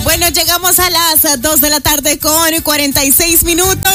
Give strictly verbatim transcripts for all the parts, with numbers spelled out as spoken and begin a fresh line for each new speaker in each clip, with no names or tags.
Bueno, llegamos a las dos de la tarde con cuarenta y seis minutos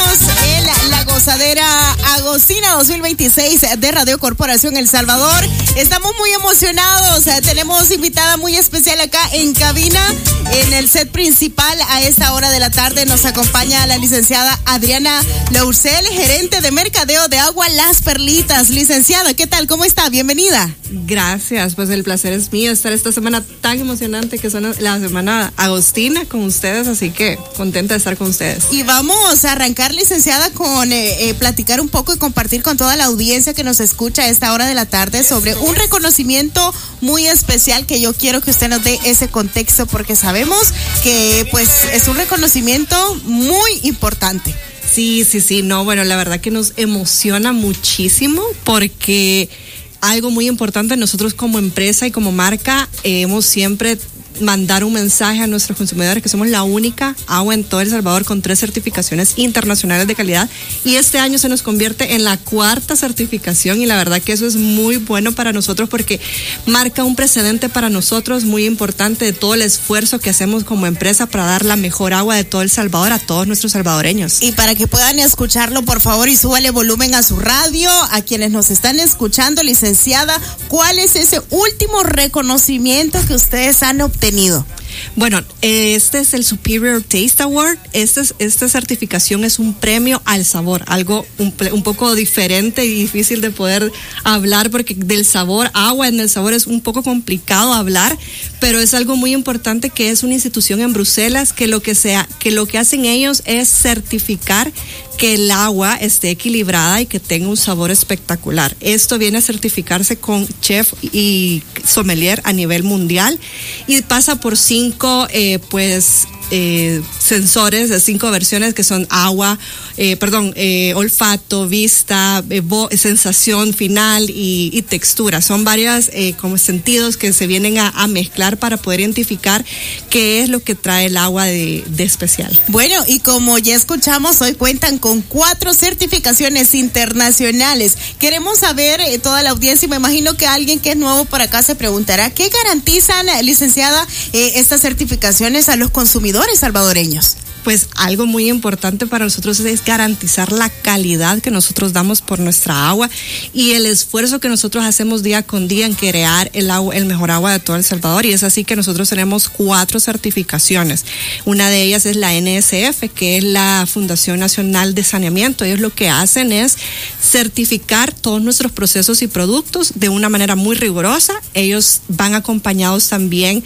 en la gozadera Agostina dos mil veintiséis de Radio Corporación El Salvador. Estamos muy emocionados. Tenemos invitada muy especial acá en cabina, en el set principal. A esta hora de la tarde nos acompaña la licenciada Adriana Laurcel, gerente de mercadeo de Agua Las Perlitas. Licenciada, ¿qué tal? ¿Cómo está? Bienvenida.
Gracias, pues el placer es mío estar esta semana tan emocionante que son la semana Agostina con ustedes, así que contenta de estar con ustedes.
Y vamos a arrancar, licenciada, con eh, eh, platicar un poco y compartir con toda la audiencia que nos escucha a esta hora de la tarde sobre un reconocimiento muy especial que yo quiero que usted nos dé ese contexto, porque sabemos que pues es un reconocimiento muy importante.
Sí, sí, sí, no, bueno, la verdad que nos emociona muchísimo porque algo muy importante, nosotros como empresa y como marca eh, hemos siempre mandar un mensaje a nuestros consumidores que somos la única agua en todo El Salvador con tres certificaciones internacionales de calidad, y este año se nos convierte en la cuarta certificación, y la verdad que eso es muy bueno para nosotros porque marca un precedente para nosotros muy importante de todo el esfuerzo que hacemos como empresa para dar la mejor agua de todo El Salvador a todos nuestros salvadoreños.
Y para que puedan escucharlo, por favor, y súbale volumen a su radio, a quienes nos están escuchando, licenciada, ¿cuál es ese último reconocimiento que ustedes han obtenido?
Bueno, este es el Superior Taste Award. Este es, esta certificación es un premio al sabor, algo un, un poco diferente y difícil de poder hablar porque del sabor, agua en el sabor es un poco complicado hablar, pero es algo muy importante que es una institución en Bruselas que lo que sea, que lo que hacen ellos es certificar que el agua esté equilibrada y que tenga un sabor espectacular. Esto viene a certificarse con chef y sommelier a nivel mundial y pasa por cinco eh, pues eh, sensores de cinco versiones que son agua, eh, perdón, eh, olfato, vista, eh, vo- sensación final y, y textura. Son varias eh, como sentidos que se vienen a, a mezclar para poder identificar qué es lo que trae el agua de, de especial.
Bueno, y como ya escuchamos, hoy cuentan con cuatro certificaciones internacionales. Queremos saber, eh, toda la audiencia, y me imagino que alguien que es nuevo por acá se preguntará, ¿qué garantizan, licenciada, eh, estas certificaciones a los consumidores salvadoreños?
Pues algo muy importante para nosotros es garantizar la calidad que nosotros damos por nuestra agua y el esfuerzo que nosotros hacemos día con día en crear el agua, el mejor agua de todo El Salvador, y es así que nosotros tenemos cuatro certificaciones. Una de ellas es la N S F, que es la Fundación Nacional de Saneamiento. Ellos lo que hacen es certificar todos nuestros procesos y productos de una manera muy rigurosa. Ellos van acompañados también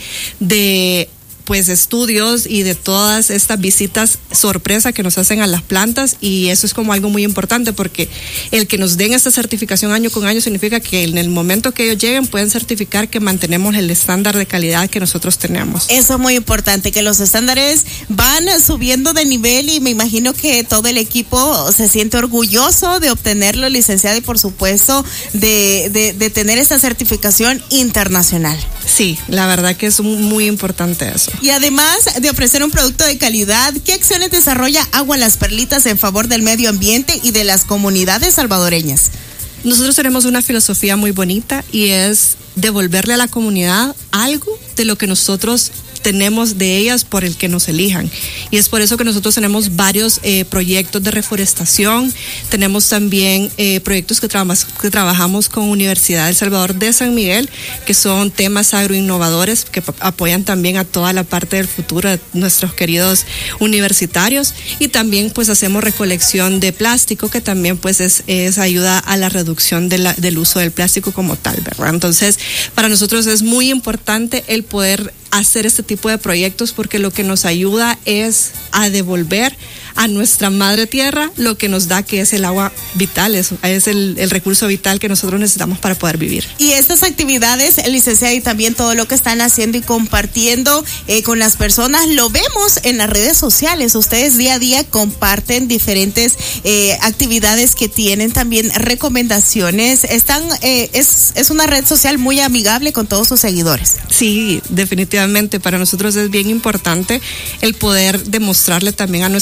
de pues estudios y de todas estas visitas sorpresa que nos hacen a las plantas, y eso es como algo muy importante porque el que nos den esta certificación año con año significa que en el momento que ellos lleguen pueden certificar que mantenemos el estándar de calidad que nosotros tenemos.
Eso es muy importante, que los estándares van subiendo de nivel, y me imagino que todo el equipo se siente orgulloso de obtenerlo, licenciada, y por supuesto de, de, de tener esta certificación internacional.
Sí, la verdad que es muy importante eso.
Y además de ofrecer un producto de calidad, ¿qué acciones desarrolla Agua Las Perlitas en favor del medio ambiente y de las comunidades salvadoreñas?
Nosotros tenemos una filosofía muy bonita y es devolverle a la comunidad algo de lo que nosotros tenemos de ellas por el que nos elijan, y es por eso que nosotros tenemos varios eh, proyectos de reforestación. Tenemos también eh, proyectos que, tra- que trabajamos con Universidad del Salvador de San Miguel, que son temas agroinnovadores que p- apoyan también a toda la parte del futuro de nuestros queridos universitarios, y también pues hacemos recolección de plástico, que también pues es, es ayuda a la reducción de la, del uso del plástico como tal, ¿verdad? Entonces para nosotros es muy importante el poder hacer este tipo de proyectos porque lo que nos ayuda es a devolver a nuestra madre tierra lo que nos da, que es el agua vital, es, es el, el recurso vital que nosotros necesitamos para poder vivir.
Y estas actividades, licenciada, y también todo lo que están haciendo y compartiendo eh, con las personas, lo vemos en las redes sociales. Ustedes día a día comparten diferentes eh, actividades que tienen, también recomendaciones. Están, eh, es, es una red social muy amigable con todos sus seguidores.
Sí, definitivamente. Para nosotros es bien importante el poder demostrarle también a nuestra comunidad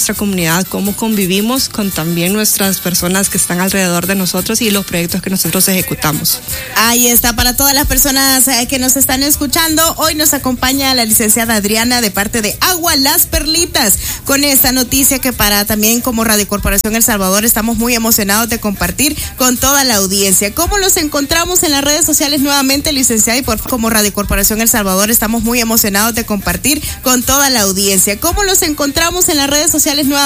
comunidad, cómo convivimos con también nuestras personas que están alrededor de nosotros y los proyectos que nosotros ejecutamos.
Ahí está, para todas las personas que nos están escuchando, hoy nos acompaña la licenciada Adriana de parte de Agua Las Perlitas con esta noticia que para también como Radio Corporación El Salvador estamos muy emocionados de compartir con toda la audiencia. ¿Cómo los encontramos en las redes sociales nuevamente, licenciada? Y por favor, como Radio Corporación El Salvador estamos muy emocionados de compartir con toda la audiencia. ¿Cómo los encontramos en las redes sociales nuevamente?